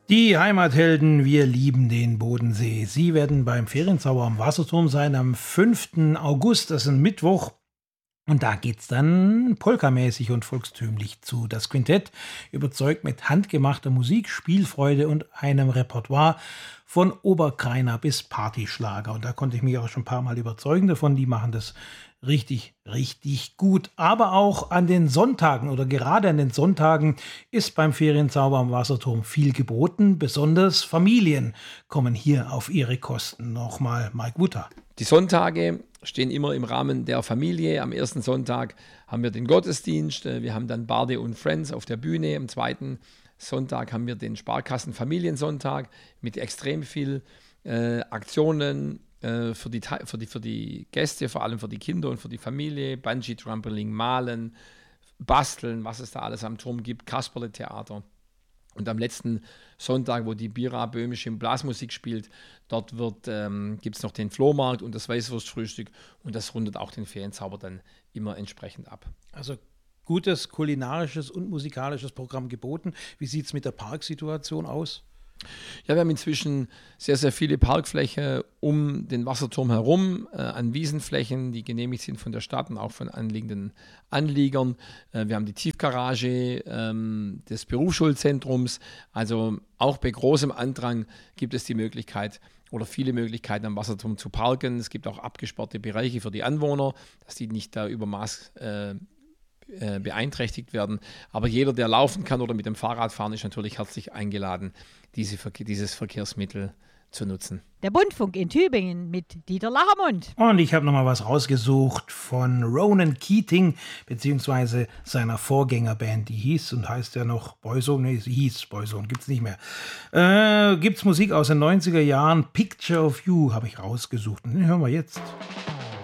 Die Heimathelden, wir lieben den Bodensee. Sie werden beim Ferienzauber am Wasserturm sein am 5. August, das ist ein Mittwoch. Und da geht's dann polkamäßig und volkstümlich zu. Das Quintett überzeugt mit handgemachter Musik, Spielfreude und einem Repertoire von Oberkreiner bis Partyschlager. Und da konnte ich mich auch schon ein paar Mal überzeugen davon. Die machen das richtig, richtig gut. Aber auch an den Sonntagen oder gerade an den Sonntagen ist beim Ferienzauber am Wasserturm viel geboten. Besonders Familien kommen hier auf ihre Kosten. Nochmal Mike Wutter. Die Sonntage stehen immer im Rahmen der Familie. Am ersten Sonntag haben wir den Gottesdienst. Wir haben dann Barde und Friends auf der Bühne. Am zweiten Sonntag haben wir den Sparkassen Familiensonntag mit extrem viel Aktionen für die Gäste, vor allem für die Kinder und für die Familie. Bungee-Trampoline, Malen, Basteln, was es da alles am Turm gibt, Kasperle-Theater. Und am letzten Sonntag, wo die Bira böhmische Blasmusik spielt, dort gibt es noch den Flohmarkt und das Weißwurstfrühstück und das rundet auch den Ferienzauber dann immer entsprechend ab. Also gutes kulinarisches und musikalisches Programm geboten. Wie sieht es mit der Parksituation aus? Ja, wir haben inzwischen sehr, sehr viele Parkflächen um den Wasserturm herum, an Wiesenflächen, die genehmigt sind von der Stadt und auch von anliegenden Anliegern. Wir haben die Tiefgarage des Berufsschulzentrums. Also auch bei großem Andrang gibt es die Möglichkeit oder viele Möglichkeiten am Wasserturm zu parken. Es gibt auch abgesperrte Bereiche für die Anwohner, dass die nicht da über Maß beeinträchtigt werden. Aber jeder, der laufen kann oder mit dem Fahrrad fahren, ist natürlich herzlich eingeladen, dieses Verkehrsmittel zu nutzen. Der Bundfunk in Tübingen mit Dieter Lachermund. Und ich habe nochmal was rausgesucht von Ronan Keating, beziehungsweise seiner Vorgängerband, die hieß und heißt ja noch Boyzone, nee, sie hieß Boyzone, gibt's nicht mehr. Gibt's Musik aus den 90er Jahren, Picture of You habe ich rausgesucht und den hören wir jetzt.